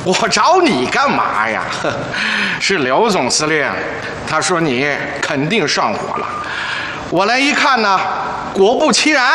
我找你干嘛呀？是刘总司令，他说你肯定上火了。我来一看呢，果不其然。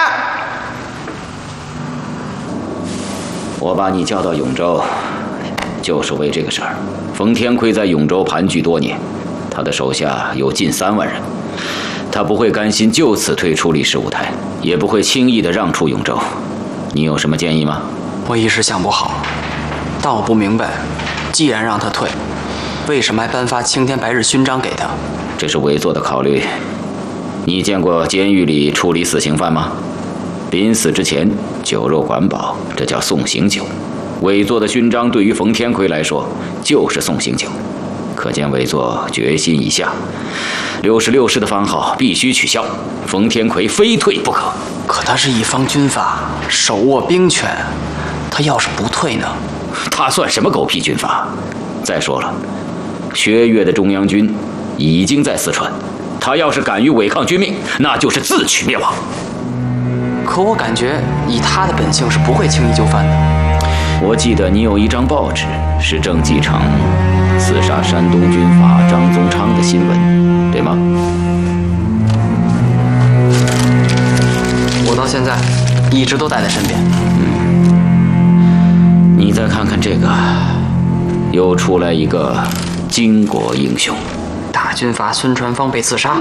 我把你叫到永州，就是为这个事儿。冯天奎在永州盘踞多年，他的手下有近3万人，他不会甘心就此退出历史舞台，也不会轻易地让出永州。你有什么建议吗？ 我一时想不好，但我不明白，既然让他退，为什么还颁发青天白日勋章给他？ 这是委座的考虑。你见过监狱里处理死刑犯吗？临死之前酒肉管饱，这叫送行酒。委座的勋章对于冯天奎来说就是送行酒，可见委座决心已下。66师的番号必须取消，冯天奎非退不可。 可他是一方军阀，手握兵权，他要是不退呢？ 他算什么狗屁军阀？再说了，薛岳的中央军已经在四川，他要是敢于违抗军命，那就是自取灭亡。 可我感觉以他的本性是不会轻易就范的。 我记得你有一张报纸是郑继承刺杀山东军阀张宗昌的新闻，对吗？ 我到现在一直都带在身边。 你再看看这个，又出来一个巾帼英雄。 大军阀孙传芳被刺杀，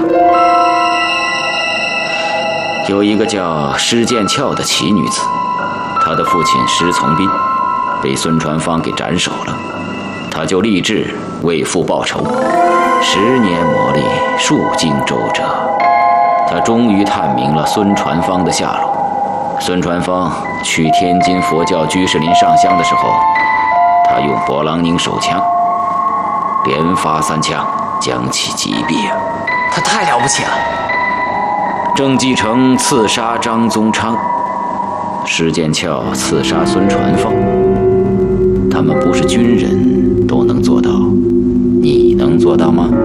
有一个叫施剑翘的奇女子，她的父亲施从斌被孙传芳给斩首了，她就立志为父报仇，10年磨砺，数经周折，她终于探明了孙传芳的下落。孙传芳去天津佛教居士林上香的时候，他用勃朗宁手枪连发3枪将其击毙啊！ 他太了不起了。 郑继承刺杀张宗昌，施剑翘刺杀孙传芳，他们不是军人都能做到，你能做到吗？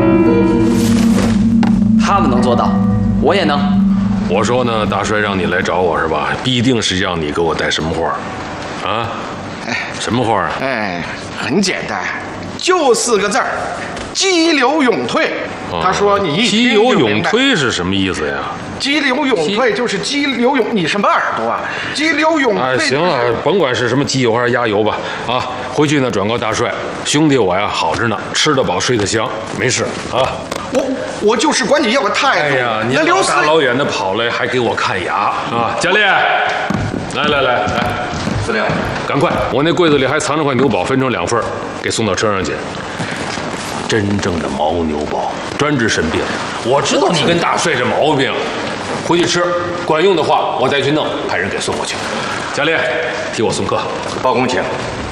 他们能做到，我也能。 我说呢，大帅让你来找我是吧？必定是让你给我带什么话啊？什么话？ 很简单，就4个字儿：激流勇退。他说你一激流勇退是什么意思呀？ 激流勇退就是激流勇，你什么耳朵啊？激流勇退。 行了，甭管是什么机油还是鸭油吧，啊，回去呢转告大帅，兄弟我呀好着呢，吃得饱睡得香，没事啊。 我就是管你要个态度。 哎呀，你老大老远的跑来还给我看牙啊！贾烈，来， 司令， 赶快，我那柜子里还藏着块牛宝，分成2份，给送到车上去。真正的牦牛宝，专治肾病。我知道你跟大帅这毛病，回去吃，管用的话我再去弄，派人给送过去。贾烈，替我送客。 报公请。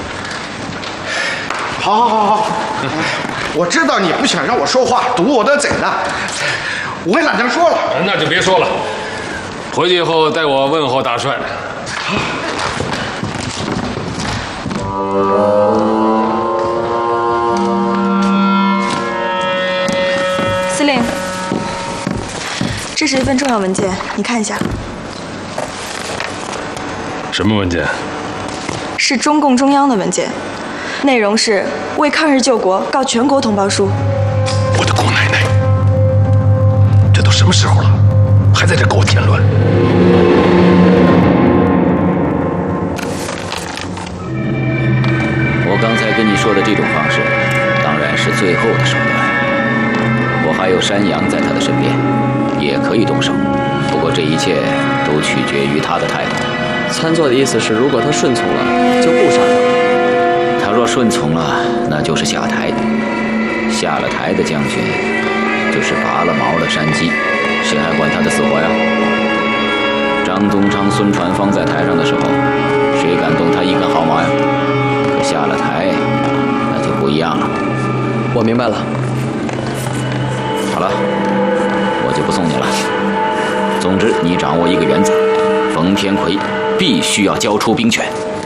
好，我知道你不想让我说话，堵我的嘴呢，我也懒得说了。 那就别说了，回去以后带我问候大帅。 司令，这是一份重要文件，你看一下。 什么文件？ 是中共中央的文件，内容是为抗日救国告全国同胞书。 我的姑奶奶，这都什么时候了，还在这给我添乱？ 我刚才跟你说的这种方式，当然是最后的手段。我还有山羊在他的身边，也可以动手。不过这一切都取决于他的态度。 参座的意思是，如果他顺从了，就不杀他。 他若顺从了，那就是下台。下了台的将军，就是拔了毛的山鸡，谁还管他的死活呀？张宗昌、孙传芳在台上的时候，谁敢动他一根毫毛呀？可下了台，那就不一样了。 我明白了。 好了，我就不送你了。总之，你掌握一个原则：冯天奎必须要交出兵权。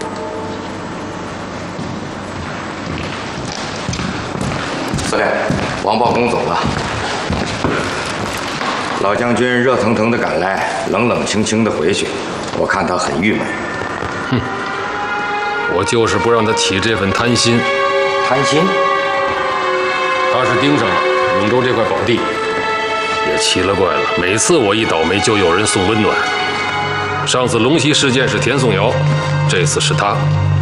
司令，王报公走了。老将军热腾腾的赶来，冷冷清清的回去，我看他很郁闷。 我我就是不让他起这份贪心。 贪心？ 他是盯上了永州这块宝地，也奇了怪了。每次我一倒霉，就有人送温暖。上次龙溪事件是田颂尧，这次是他。